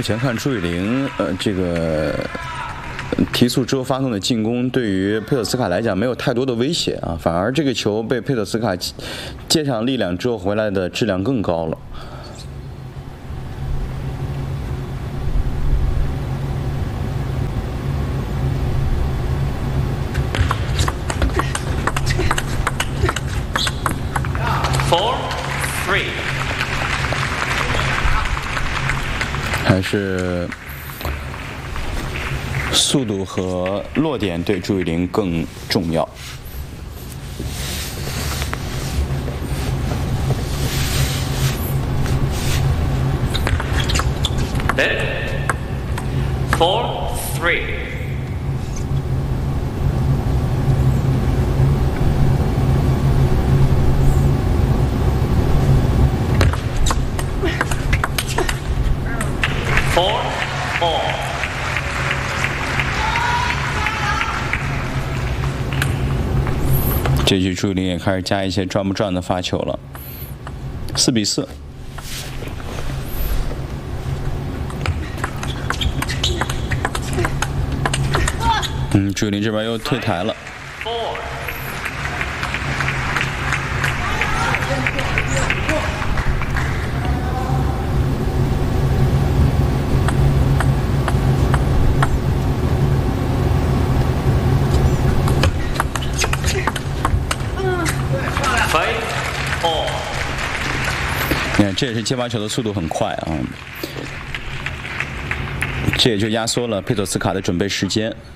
前看朱雨玲，这个提速之后发动的进攻，对于佩特斯卡来讲没有太多的威胁啊，反而这个球被佩特斯卡接上力量之后回来的质量更高了。 4-3， 还是速度和落点对朱雨玲更重要。 4-3。 这局朱雨玲也开始加一些转不转的发球了，4-4。朱雨玲这边又退台了。你看，这也是接发球的速度很快啊，这也就压缩了佩佐斯卡的准备时间。